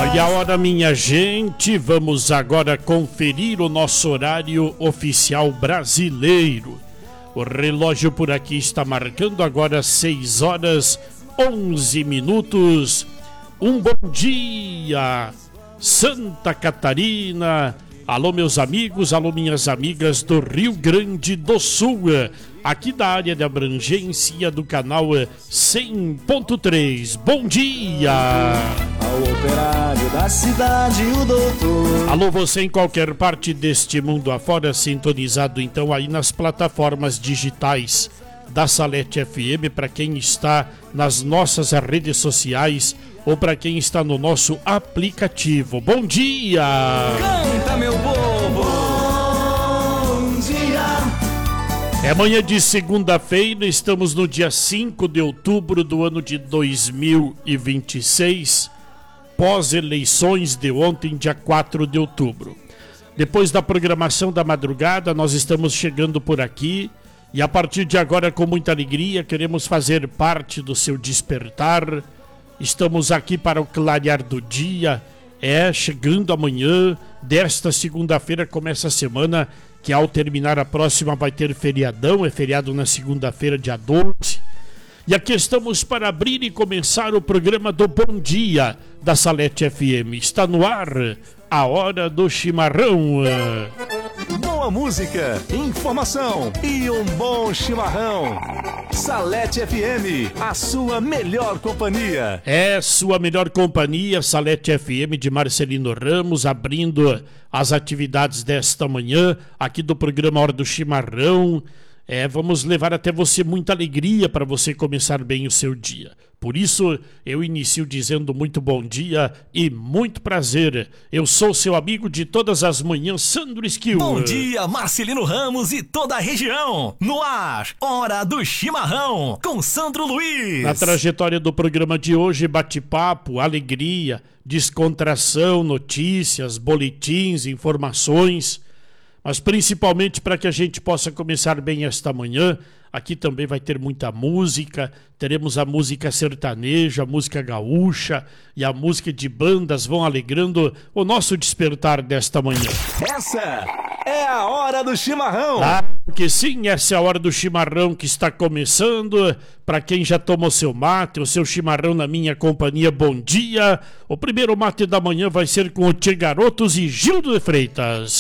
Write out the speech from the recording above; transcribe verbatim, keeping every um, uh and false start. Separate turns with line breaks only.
Olha a hora, minha gente, vamos agora conferir o nosso horário oficial brasileiro. O relógio por aqui está marcando agora seis horas onze minutos. Um bom dia, Santa Catarina. Alô, meus amigos, alô, minhas amigas do Rio Grande do Sul, aqui da área de abrangência do canal cem ponto três. Bom dia!
Ao operário da cidade, o doutor.
Alô, você em qualquer parte deste mundo afora, sintonizado então aí nas plataformas digitais da Salete F M, para quem está nas nossas redes sociais ou para quem está no nosso aplicativo. Bom dia!
Canta, meu povo! Bom dia!
É manhã de segunda-feira, estamos no dia cinco de outubro do ano de dois mil e vinte e seis, pós-eleições de ontem, dia quatro de outubro. Depois da programação da madrugada, nós estamos chegando por aqui e a partir de agora, com muita alegria, queremos fazer parte do seu despertar. Estamos aqui para o clarear do dia. É, chegando amanhã desta segunda-feira, começa a semana, que ao terminar a próxima vai ter feriadão, é feriado na segunda-feira, dia doze. E aqui estamos para abrir e começar o programa do Bom Dia da Salete F M. Está no ar a Hora do Chimarrão.
Boa música, informação e um bom chimarrão. Salete F M, a sua melhor companhia.
É sua melhor companhia, Salete F M de Marcelino Ramos, abrindo as atividades desta manhã aqui do programa Hora do Chimarrão. É, vamos levar até você muita alegria para você começar bem o seu dia. Por isso, eu inicio dizendo muito bom dia e muito prazer. Eu sou seu amigo de todas as manhãs, Sandro Esquil.
Bom dia, Marcelino Ramos e toda a região. No ar, Hora do Chimarrão, com Sandro Luiz.
Na trajetória do programa de hoje, bate-papo, alegria, descontração, notícias, boletins, informações. Mas principalmente para que a gente possa começar bem esta manhã, aqui também vai ter muita música, teremos a música sertaneja, a música gaúcha e a música de bandas vão alegrando o nosso despertar desta manhã.
Essa é a Hora do Chimarrão.
Ah, porque sim, essa é a Hora do Chimarrão que está começando. Para quem já tomou seu mate, o seu chimarrão na minha companhia, bom dia. O primeiro mate da manhã vai ser com o Tchê Garotos e Gildo de Freitas.